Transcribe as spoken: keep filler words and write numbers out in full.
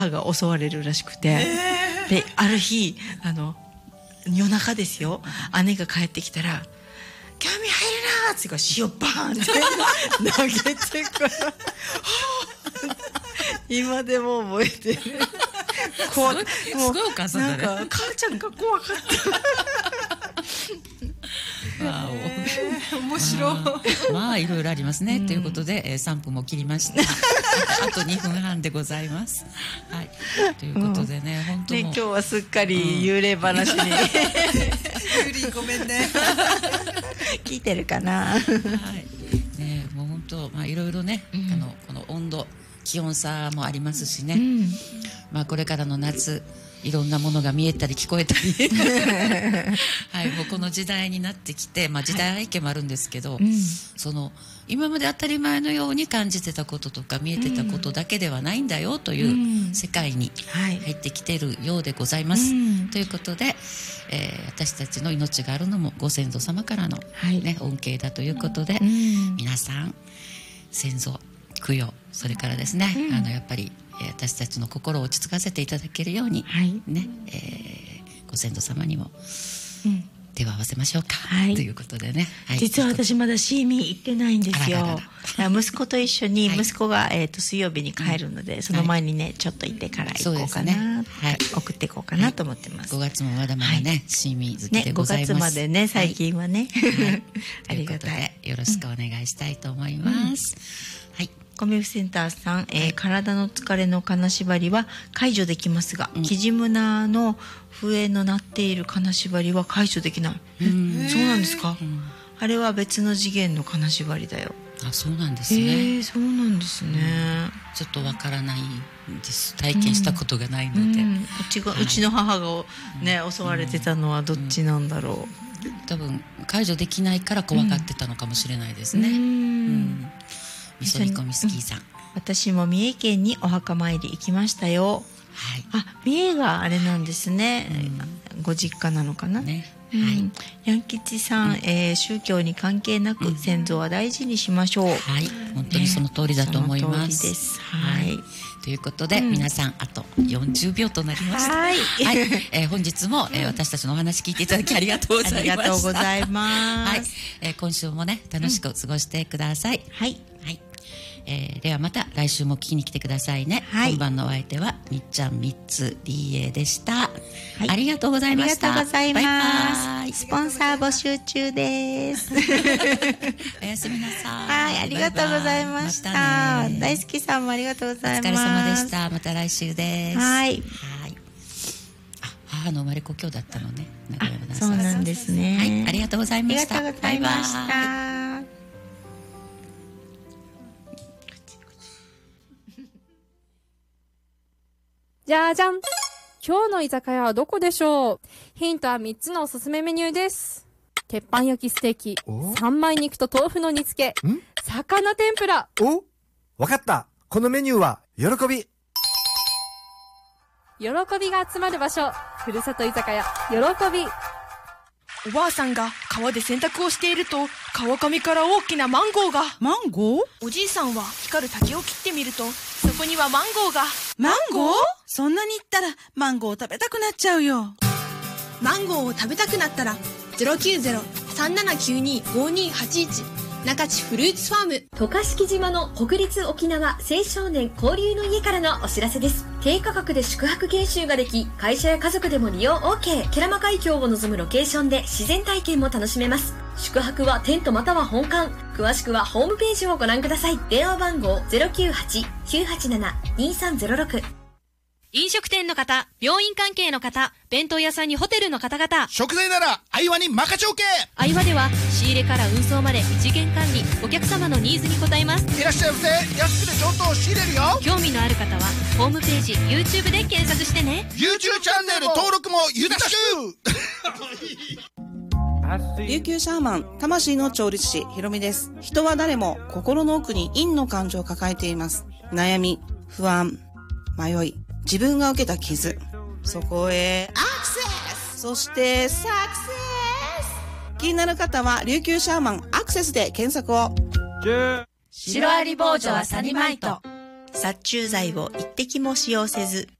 が襲われるらしくて、えー、である日あの夜中ですよ、姉が帰ってきたら「興味入るな」って言うから塩バーンって投げてから今でも覚えてる。 怖い、すごいお母さんだね。 なんか母ちゃんが怖かったわお、 えー、面白い。 まあ、まあいろいろありますね、うん、ということで、えー、さんぷんも切りましたあとにふんはんでございます、はい、ということでね、うん、本当も、ね、 今日はすっかり幽霊話に、うん、 幽霊ごめんね聞いてるかな、はいね、もう本当、まあ、いろいろね、うん、あのこの温度気温差もありますしね、うん、まあ、これからの夏いろんなものが見えたり聞こえたりはい、もうこの時代になってきて、まあ、時代背景もあるんですけど、はい、その今まで当たり前のように感じてたこととか見えてたことだけではないんだよという世界に入ってきているようでございます、うん、ということで、えー、私たちの命があるのもご先祖様からの、ね、はい、恩恵だということで、うん、皆さん先祖供養、それからですね、うん、あのやっぱり私たちの心を落ち着かせていただけるように、はい、ね、えー、ご先祖様にも手を合わせましょうか、はい、ということでね、はい、 実は私まだシーミー行ってないんですよ。あらららら息子と一緒に、息子が、えー、と水曜日に帰るので、はい、その前にねちょっと行ってから行こうかな、ね、はい、送っていこうかなと思ってます、 はい、ごがつもまだまだね、はい、シーミー好きでございます、 ね、ごがつまでね最近はね、はいはい、ありがたい。 よろしくお願いしたいと思います、うん、はい。 コメフセンターさん、えー、体の疲れの金縛りは解除できますが、キジムナの笛の鳴っている金縛りは解除できない。うん、そうなんですか、うん、あれは別の次元の金縛りだよ。 あ、そうなんですね。 えー、そうなんですね、 うん、ちょっとわからないです。体験したことがないので、うんうん、 うちが、はい、うちの母がね、うん、襲われてたのはどっちなんだろう、 うん、多分解除できないから怖がってたのかもしれないですね、うんうん、みそりこみスキーさん、うん、 私も三重県にお墓参り行きましたよ。はい、あ、三重があれなんですね、うん、ご実家なのかな、ね、うん、はい、ヤン吉さん、うん、えー、宗教に関係なく、うん、先祖は大事にしましょう。はい、 本当にその通りだと思います、ね、 その通りです、はい、 ということで、うん、皆さんあとよんじゅうびょうとなりました。はい、はい、えー、本日も、えー、私たちのお話聞いていただきありがとうございました。 ありがとうございます、 はい、えー、今週もね楽しく過ごしてください、うん、はい、はい、えー、ではまた来週も聞きに来てくださいね、はい、今晩のお相手はみっちゃんみっつ ディーエー でした、はい、ありがとうございました。 ありがとうございます。バイバイ。スポンサー募集中ですおやすみなさい。 はい、ありがとうございました。またね。大好きさんもありがとうございます。 お疲れ様でした。また来週です。 はい、はい、 あ、母の生まれ故郷だったのね。 あ、そうなんですね。 はい、ありがとうございました。 ありがとうございました。バイバイ。 じゃじゃん。今日の居酒屋はどこでしょう。ヒントはみっつのおすすめメニューです。鉄板焼きステーキ、三枚肉と豆腐の煮付け、魚天ぷら。 お、わかった。このメニューは喜び。 喜びが集まる場所、ふるさと居酒屋喜び。 おばあさんが川で洗濯をしていると、川上から大きなマンゴーが。 マンゴー？ おじいさんは光る竹を切ってみると、そこにはマンゴーが。 マンゴー？そんなに言ったらマンゴーを食べたくなっちゃうよ。 マンゴーを食べたくなったら ゼロきゅうゼロ さんななきゅうに ごにはちいち 中地フルーツファーム。 渡嘉敷島の国立沖縄青少年交流の家からのお知らせです。低価格で宿泊研修ができ、会社や家族でも利用 OK。 ケラマ海峡を望むロケーションで自然体験も楽しめます。宿泊はテントまたは本館。詳しくはホームページをご覧ください。電話番号 ゼロきゅうはち きゅうはちなな にさんゼロろく。 飲食店の方、病院関係の方、弁当屋さんにホテルの方々、 食材ならアイワに任せおけ。 アイワでは仕入れから運送まで一元管理、お客様のニーズに応えます。 いらっしゃいませ。安くて上等を仕入れるよ。 興味のある方はホームページ YouTube で検索してね。 YouTube チャンネル登録もよろしく。琉球シャーマン魂の調律師ひろみです。人は誰も心の奥に陰の感情を抱えています。悩み、不安、迷い、自分が受けた傷、そこへアクセス、そしてサクセス。気になる方は琉球シャーマンアクセスで検索を。 シロアリボージョはサニマイト。 殺虫剤を一滴も使用せず、